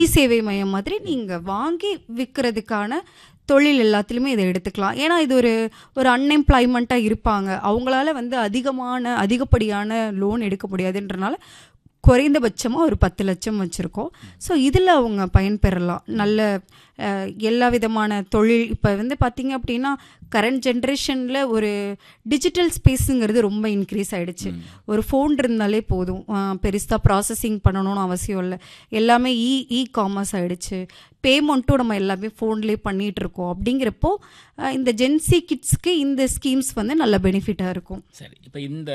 சேவை மையம் மாதிரி நீங்க வாங்கி விற்கிறதுக்கான தொழில் எல்லாத்துலேயுமே இதை எடுத்துக்கலாம். ஏன்னா இது ஒரு ஒரு அன்எம்ப்ளாய்மெண்ட்டாக இருப்பாங்க, அவங்களால வந்து அதிகப்படியான லோன் எடுக்க முடியாதுன்றனால குறைந்தபட்சமாக ஒரு 10 லட்சம் வச்சுருக்கோம். ஸோ இதில் அவங்க பயன்பெறலாம். நல்ல எல்லா விதமான தொழில் இப்போ வந்து பார்த்திங்க அப்படின்னா கரண்ட் ஜென்ரேஷனில் ஒரு டிஜிட்டல் ஸ்பேஸுங்கிறது ரொம்ப இன்க்ரீஸ் ஆகிடுச்சு. ஒரு ஃபோன் இருந்தாலே போதும், பெருசாக ப்ராசஸிங் பண்ணணும்னு அவசியம் இல்லை. எல்லாமே இ காமர்ஸ் ஆகிடுச்சு. பேமெண்ட்டும் நம்ம எல்லாமே ஃபோன்லேயே பண்ணிகிட்ருக்கோம். அப்படிங்கிறப்போ இந்த ஜென்சி கிட்ஸ்க்கு இந்த ஸ்கீம்ஸ் வந்து நல்ல பெனிஃபிட்டாக இருக்கும். சரி, இப்போ இந்த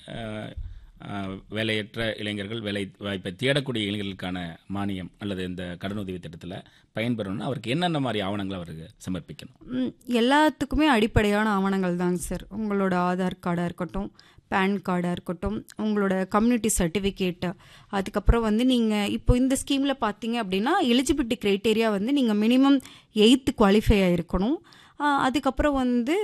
வேலையற்ற இளைஞர்கள், வேலை வாய்ப்பை தேடக்கூடிய இளைஞர்களுக்கான மானியம் அல்லது இந்த கடனுதவி திட்டத்தில் பயன்பெறணும்னா அவருக்கு என்னென்ன மாதிரி ஆவணங்களை அவருக்கு சமர்ப்பிக்கணும்? எல்லாத்துக்குமே அடிப்படையான ஆவணங்கள் தாங்க சார். உங்களோட ஆதார் கார்டாக இருக்கட்டும், பேன் கார்டாக இருக்கட்டும், உங்களோட கம்யூனிட்டி சர்டிஃபிகேட்டு, அதுக்கப்புறம் வந்து நீங்கள் இப்போ இந்த ஸ்கீமில் பார்த்தீங்க அப்படின்னா எலிஜிபிலிட்டி க்ரைட்டேரியா வந்து நீங்கள் மினிமம் 8th குவாலிஃபை ஆகிருக்கணும். அதுக்கப்புறம் வந்து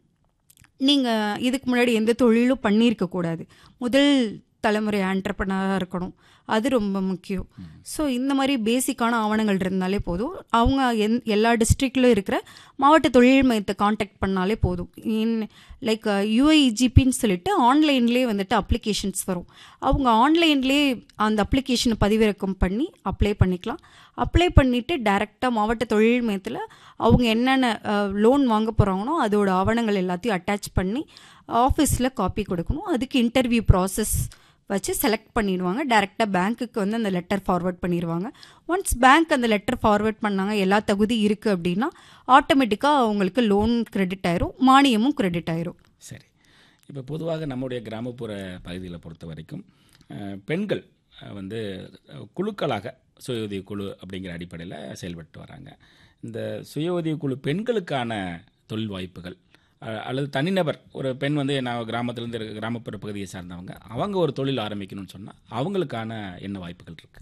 நீங்கள் இதுக்கு முன்னாடி எந்த தொழிலும் பண்ணியிருக்கக்கூடாது. முதல் தலைமுறை ஆண்டர்ப்ரனராக இருக்கணும், அது ரொம்ப முக்கியம். ஸோ இந்த மாதிரி பேசிக்கான ஆவணங்கள் இருந்தாலே போதும். அவங்க எல்லா டிஸ்ட்ரிக்டிலும் இருக்கிற மாவட்ட தொழில் மையத்தை காண்டாக்ட் பண்ணாலே போதும். லைக் யூஐஜிபின்னு சொல்லிட்டு ஆன்லைன்லேயே வந்துட்டு அப்ளிகேஷன்ஸ் வரும். அவங்க ஆன்லைன்லேயே அந்த அப்ளிகேஷனை பதிவிறக்கம் பண்ணி அப்ளை பண்ணிக்கலாம். அப்ளை பண்ணிவிட்டு டைரெக்டாக மாவட்ட தொழில் மையத்தில் அவங்க என்னென்ன லோன் வாங்க போகிறாங்களோ அதோட ஆவணங்கள் எல்லாத்தையும் அட்டாச் பண்ணி ஆஃபீஸில் காப்பி கொடுக்கணும். அதுக்கு இன்டர்வியூ ப்ராசஸ் வச்சு செலக்ட் பண்ணிடுவாங்க. டைரெக்டாக பேங்க்குக்கு வந்து அந்த லெட்டர் ஃபார்வர்ட் பண்ணிடுவாங்க. ஒன்ஸ் பேங்க் அந்த லெட்டர் ஃபார்வர்ட் பண்ணாங்க, எல்லா தகுதி இருக்குது அப்படின்னா ஆட்டோமேட்டிக்காக அவங்களுக்கு லோன் கிரெடிட் ஆயிரும், மானியமும் கிரெடிட் ஆயிரும். சரி, இப்போ பொதுவாக நம்முடைய கிராமப்புற பகுதிகளை பொறுத்த வரைக்கும் பெண்கள் வந்து குழுக்களாக சுய உதவி குழு அப்படிங்கிற அடிப்படையில் செயல்பட்டு வராங்க. இந்த சுய உதவி குழு பெண்களுக்கான தொழில் வாய்ப்புகள் அல்லது தனிநபர் ஒரு பெண் வந்து நான் கிராமத்திலேருந்து கிராமப்புற பகுதியை சார்ந்தவங்க, அவங்க ஒரு தொழில் ஆரம்பிக்கணும்னு சொன்னால் அவங்களுக்கான என்ன வாய்ப்புகள் இருக்குது?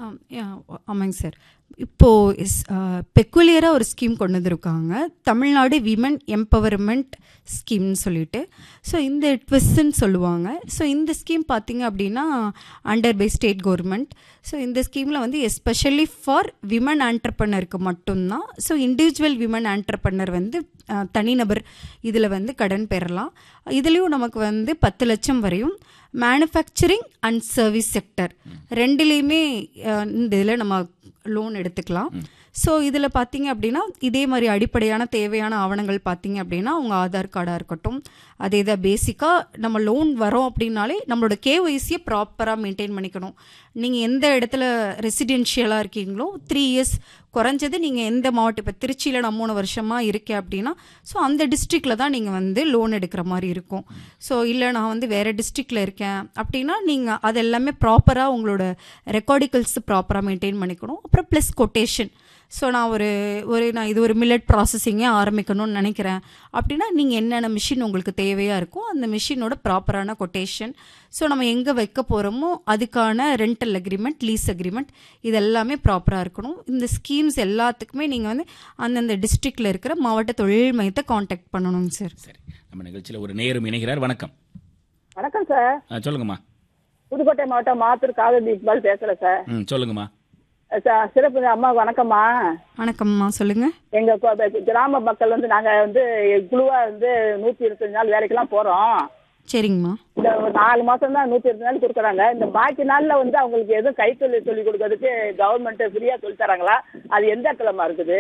ஆமாங்க சார். இப்போது பெக்குலியராக ஒரு ஸ்கீம் கொண்டு வந்திருக்காங்க, தமிழ்நாடு விமன் எம்பவர்மெண்ட் ஸ்கீம்னு சொல்லிட்டு. ஸோ இந்த ட்விஸ்ன்னு சொல்லுவாங்க. ஸோ இந்த ஸ்கீம் பார்த்திங்க அப்படின்னா under by state government. So இந்த ஸ்கீமில் வந்து எஸ்பெஷலி ஃபார் விமன் ஆண்டர்ப்ரனருக்கு மட்டும்தான். ஸோ இண்டிவிஜுவல் விமன் ஆண்டர்ப்ரனர் வந்து தனிநபர் இதில் வந்து கடன் பெறலாம். இதுலேயும் நமக்கு வந்து 10 லட்சம் வரையும் மேனுஃபேக்சரிங் அண்ட் சர்வீஸ் செக்டர் ரெண்டுலேயுமே இந்த இதில் நம்ம லோன் எடுத்துக்கலாம். ஸோ இதில் பார்த்தீங்க அப்படின்னா இதே மாதிரி அடிப்படையான தேவையான ஆவணங்கள் பார்த்தீங்க அப்படின்னா உங்கள் ஆதார் கார்டாக இருக்கட்டும், அதே தான் பேசிக்காக நம்ம லோன் வரோம் அப்படின்னாலே நம்மளோட கேஒய்சியை ப்ராப்பராக மெயின்டைன் பண்ணிக்கணும். நீங்கள் எந்த இடத்துல ரெசிடென்ஷியலாக இருக்கீங்களோ 3 இயர்ஸ் குறைஞ்சது நீங்கள் எந்த மாவட்டம், இப்போ திருச்சியில் நான் 3 வருஷமாக இருக்கேன் அப்படின்னா ஸோ அந்த டிஸ்ட்ரிக்டில் தான் நீங்கள் வந்து லோன் எடுக்கிற மாதிரி இருக்கும். ஸோ இல்லை நான் வந்து வேறு டிஸ்ட்ரிக்டில் இருக்கேன் அப்படின்னா நீங்கள் அது எல்லாமே ப்ராப்பராக உங்களோட ரெக்கார்டிகல்ஸ் ப்ராப்பராக மெயின்டைன் பண்ணிக்கணும். அப்புறம் ப்ளஸ் கொட்டேஷன். ஸோ நான் நான் இது ஒரு மில்லட் ப்ராசஸிங்கே ஆரம்பிக்கணும்னு நினைக்கிறேன் அப்படின்னா நீங்கள் என்னென்ன மிஷின் உங்களுக்கு தேவையாக இருக்கோ அந்த மிஷினோட ப்ராப்பரான கொட்டேஷன். ஸோ நம்ம எங்கே வைக்க போகிறோமோ அதுக்கான ரெண்டல் அக்ரிமெண்ட், லீஸ் அக்ரிமெண்ட் இதெல்லாமே ப்ராப்பராக இருக்கணும். இந்த ஸ்கீம்ஸ் எல்லாத்துக்குமே நீங்கள் வந்து அந்தந்த டிஸ்ட்ரிக்டில் இருக்கிற மாவட்ட தொழில் மையத்தை காண்டாக்ட் பண்ணணுங்க சார். சரி, நம்ம நிகழ்ச்சியில் ஒரு நேரம் இணைகிறார். வணக்கம். வணக்கம் சார். சொல்லுங்கம்மா. புதுக்கோட்டை மாவட்டம் மாத்தூர் காவேரி இக்பால் பேசுகிறேன் சார். சொல்லுங்கம்மா. சிறப்பு அம்மா வணக்கம்மா. வணக்கம்மா, சொல்லுங்க. எங்க கிராம மக்கள் வந்து நாங்க வந்து குழுவா வந்து 125 நாள் வேலைக்கெல்லாம் போறோம். சரிங்கம்மா. இந்த 4 மாசம் தான் 120 நாள் கொடுக்குறாங்க. இந்த பாக்கி நாள்ல வந்து அவங்களுக்கு எதுவும் கைத்தொழில் சொல்லி கொடுக்கறதுக்கு கவர்மெண்ட் ஃப்ரீயா சொல்லி தராங்களா? அது எந்த இடத்துலமா இருக்குது?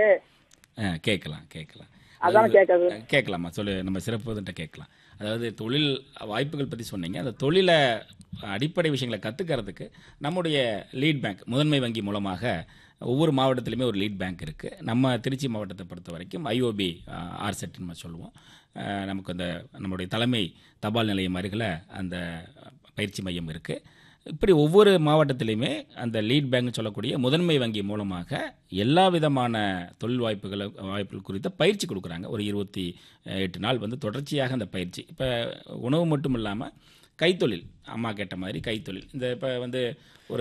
கேட்கலாம். அதான் கேட்கலாமா? சொல்லு, நம்ம சிறப்பு கேட்கலாம். அதாவது தொழில் வாய்ப்புகள் பற்றி சொன்னீங்க. அந்த தொழிலை அடிப்படை விஷயங்களை கற்றுக்கிறதுக்கு நம்முடைய லீட் பேங்க், முதன்மை வங்கி மூலமாக ஒவ்வொரு மாவட்டத்திலுமே ஒரு லீட் பேங்க் இருக்குது. நம்ம திருச்சி மாவட்டத்தை பொறுத்த வரைக்கும் ஐஓபி ஆர்செட்னு நம்ம சொல்லுவோம். நமக்கு அந்த நம்முடைய தலைமை தபால் நிலையம் அருகில் அந்த பயிற்சி மையம் இருக்குது. இப்படி ஒவ்வொரு மாவட்டத்திலையுமே அந்த லீட் பேங்க்னு சொல்லக்கூடிய முதன்மை வங்கி மூலமாக எல்லா விதமான தொழில் வாய்ப்புகள் குறித்த பயிற்சி கொடுக்குறாங்க. ஒரு 28 நாள் வந்து தொடர்ச்சியாக அந்த பயிற்சி. இப்போ உணவு மட்டும் இல்லாமல் கைத்தொழில், அம்மா கேட்ட மாதிரி கைத்தொழில், இந்த இப்போ வந்து ஒரு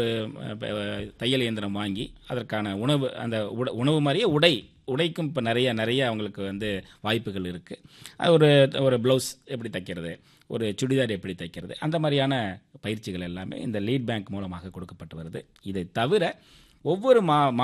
தையல் இயந்திரம் வாங்கி அதற்கான உணவு, அந்த உணவு மாதிரியே உடைக்கும் இப்போ நிறைய அவங்களுக்கு வந்து வாய்ப்புகள் இருக்குது. அது ஒரு ப்ளவுஸ் எப்படி தைக்கிறது, ஒரு சுடிதார் எப்படி தைக்கிறது, அந்த மாதிரியான பயிற்சிகள் எல்லாமே இந்த லீட் பேங்க் மூலமாக கொடுக்கப்பட்டு வருது. இதை தவிர ஒவ்வொரு